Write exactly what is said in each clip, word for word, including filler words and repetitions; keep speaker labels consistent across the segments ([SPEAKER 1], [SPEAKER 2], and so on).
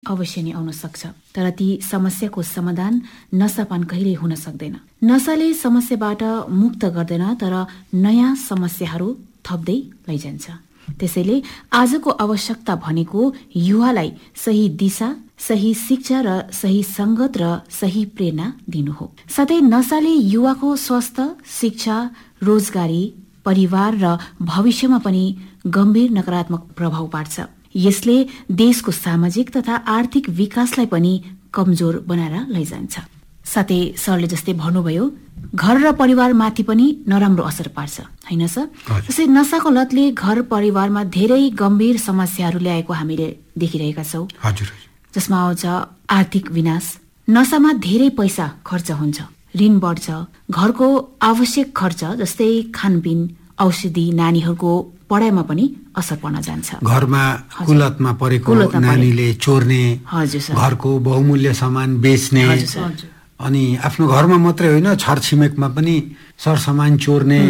[SPEAKER 1] अवश्य नै आउन सक्छ, तर ती समस्याको समाधान नशापान कहिल्यै हुन सक्दैन। नशाले समस्याबाट मुक्त गर्दैन, तर नयाँ समस्याहरू थप्दै लैजान्छ। त्यसैले आजको आवश्यकता भनेको युवालाई सही दिशा, सही शिक्षा र सही संगत र सही प्रेरणा दिनु हो। साथै नशाले युवाको स्वास्थ्य, शिक्षा, रोजगारी, परिवार र भविष्यमा पनि गम्भीर नकारात्मक प्रभाव पार्छ। यसले देशको सामाजिक तथा आर्थिक विकासलाई पनि कमजोर बनाएर लैजान्छ। साथै सरले जस्तै भन्नुभयो, घर र परिवारमाथि पनि नराम्रो असर पार्छ, हैन सर? जस्तै नशाको लतले घर परिवारमा धेरै गम्भीर समस्याहरू ल्याएको हामीले देखिरहेका छौँ। जसमा आउँछ आर्थिक विनाश। नशामा धेरै पैसा खर्च हुन्छ, ऋण बढ्छ, घरको आवश्यक खर्च जस्तै खानपिन, औषधि, नानीहरूको पढाइमा पनि असर पर्न जान्छ।
[SPEAKER 2] घरमा कुलतमा परेको नानीले चोर्ने, घरको बहुमूल्य सामान बेच्ने, अनि आफ्नो घरमा मात्रै होइन छरछिमेकमा पनि सरसामान चोर्ने,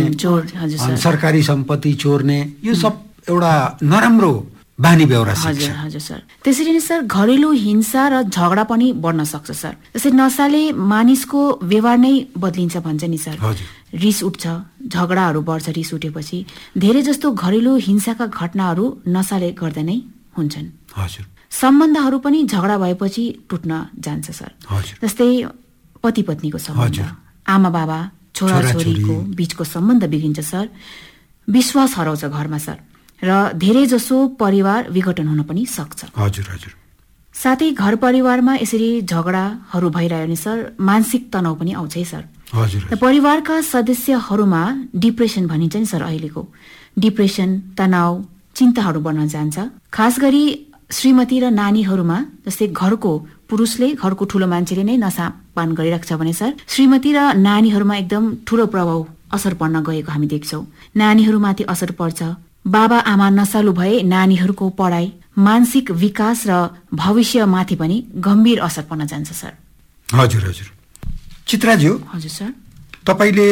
[SPEAKER 2] सरकारी सम्पत्ति चोर्ने, यो सब एउटा नराम्रो बानी बेहोरा सिक्छ।
[SPEAKER 1] हजुर सर। त्यसरी नै सर घरेलु हिंसा र झगडा पनि बढ्न सक्छ सर। जस्तै नशाले मानिसको व्यवहार नै बदलिन्छ भन्छ नि सर। रिस उठ्छ, झगडाहरू बढ्छ रिस उठेपछि। धेरै जस्तो घरेलु हिंसाका घटनाहरू नशाले गर्दा नै हुन्छन्।
[SPEAKER 2] हजुर।
[SPEAKER 1] सम्बन्धहरू पनि झगडा भएपछि टुट्न जान्छ सर। जस्तै पति पत्नीको सम्बन्ध, आमा बाबा छोराछोरीको बीचको सम्बन्ध बिग्रिन्छ सर। विश्वास हराउँछ घरमा सर, र धेरै जसो परिवार विघटन हुन पनि सक्छ।
[SPEAKER 2] हजुर हजुर।
[SPEAKER 1] साथै घर परिवारमा यसरी झगडाहरू भइरह्यो भने सर मानसिक तनाव पनि आउँछ है सर।
[SPEAKER 2] हजुर।
[SPEAKER 1] परिवारका सदस्यहरूमा डिप्रेसन भनिन्छ नि सर अहिलेको। डिप्रेसन, तनाव, चिन्ताहरू बढ्न जान्छ। खास गरी श्रीमती र नानीहरूमा, जस्तै घरको पुरुषले, घरको ठुलो मान्छेले नै नशापान गरिरहेको छ भने सर श्रीमती र नानीहरूमा एकदम ठुलो प्रभाव असर पर्न गएको हामी देख्छौँ। नानीहरूमाथि असर पर्छ। बाबा आमा नशालु भए नानीहरूको पढाइ, मानसिक विकास र भविष्यमाथि पनि गम्भीर असर पर्न जान्छ सर।
[SPEAKER 2] हजुर हजुर। चित्राज्यू।
[SPEAKER 1] हजुर सर।
[SPEAKER 2] तपाईले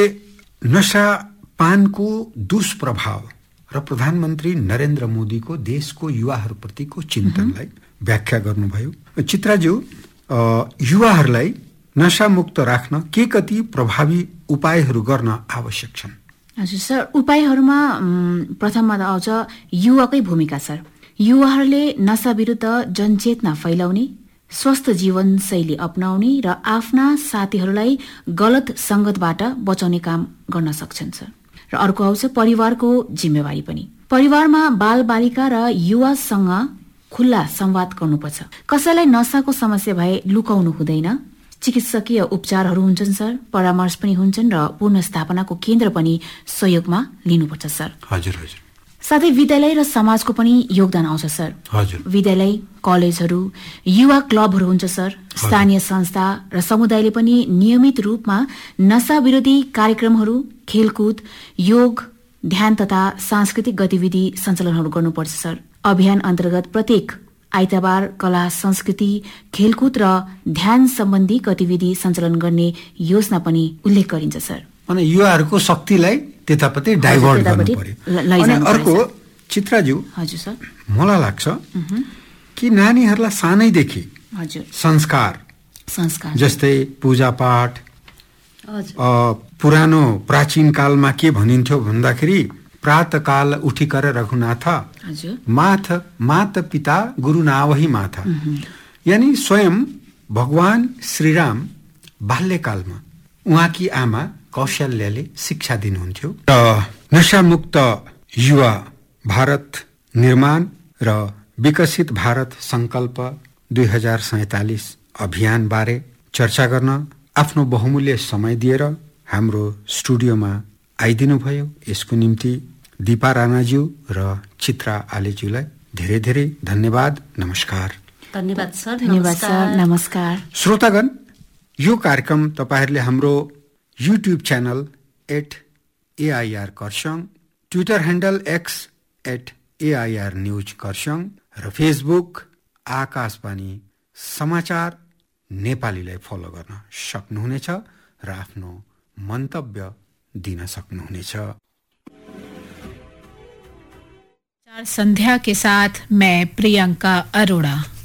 [SPEAKER 2] नशापानको दुष्प्रभाव र प्रधानमन्त्री नरेन्द्र मोदीको देशको युवाहरूप्रतिको चिन्तनलाई व्याख्या गर्नुभयो। चित्राज्यू, युवाहरूलाई नशामुक्त राख्न के कति प्रभावी उपायहरू गर्न आवश्यक छन्?
[SPEAKER 1] हजुर सर, उपायहरूमा प्रथममा त आउँछ युवाकै भूमिका सर। युवाहरूले नशा विरुद्ध जनचेतना फैलाउने, स्वस्थ जीवनशैली अपनाउने र आफ्ना साथीहरूलाई गलत संगतबाट बचाउने काम गर्न सक्छन् सर। र अर्को आउँछ परिवारको जिम्मेवारी पनि। परिवारमा बाल बालिका र युवासँग खुल्ला संवाद गर्नुपर्छ। कसैलाई नशाको समस्या भए लुकाउनु हुँदैन। चिकित्सकीय उपचारहरू हुन्छन् सर, परामर्श पनि हुन्छन् र पुनर्स्थापनाको केन्द्र पनि सहयोगमा लिनुपर्छ सर।
[SPEAKER 2] हजुर हजुर।
[SPEAKER 1] साथै विद्यालय र समाजको पनि योगदान आउँछ सर।
[SPEAKER 2] हजुर।
[SPEAKER 1] विद्यालय, कलेजहरू, युवा क्लबहरू हुन्छ सर। स्थानीय संस्था र समुदायले पनि नियमित रूपमा नशा विरोधी कार्यक्रमहरू, खेलकुद, योग, ध्यान तथा सांस्कृतिक गतिविधि सञ्चालनहरू गर्नुपर्छ सर। अभियान अन्तर्गत प्रत्येक आइतबार कला, संस्कृति, खेलकुद र ध्यान सम्बन्धी गतिविधि सञ्चालन गर्ने योजना पनि उल्लेख गरिन्छ सर।
[SPEAKER 2] अनि युवाहरूको शक्तिलाई त्यतापट्टि डाइभर्ट गर्नु पर्यो। अनि अर्को चित्राज्यू,
[SPEAKER 1] हजुर सर,
[SPEAKER 2] मलाई लाग्छ कि नानीहरूलाई सानैदेखि
[SPEAKER 1] हजुर
[SPEAKER 2] संस्कार
[SPEAKER 1] संस्कार
[SPEAKER 2] जस्तै पूजापाठ, पुरानो प्राचीन कालमा के भनिन्थ्यो भन्दाखेरि प्रातकाल उठिकर रघुनाथ माथ मात पिता गुरु नावही माथ, यानी स्वयं भगवान श्रीराम बाल्यकालमा उहाँकी आमा कौशल्यले शिक्षा दिनुहुन्थ्यो र नशामुक्त युवा भारत निर्माण र विकसित भारत संकल्प दुई हजार सैतालिस अभियान बारे चर्चा गर्न आफ्नो बहुमूल्य समय दिएर हाम्रो स्टुडियोमा आइदिनु भयो। यसको निम्ति दीपा राणाज्यू र चित्रा आलेज्यूलाई धेरै धेरै धन्यवाद। नमस्कार।
[SPEAKER 3] धन्यवाद सर।
[SPEAKER 1] धन्यवाद सर। नमस्कार।
[SPEAKER 2] श्रोतागण, यो कार्यक्रम तपाईहरूले हाम्रो YouTube channel at AIR Kurseong, Twitter handle x at AIR news Kurseong र फेसबुक आकाशवाणी समाचार नेपालीलाई फलो गर्न सक्नुहुनेछ र आफ्नो मन्तव्य दिन सक्नुहुनेछ।
[SPEAKER 4] संध्या के साथ मैं प्रियंका अरोड़ा।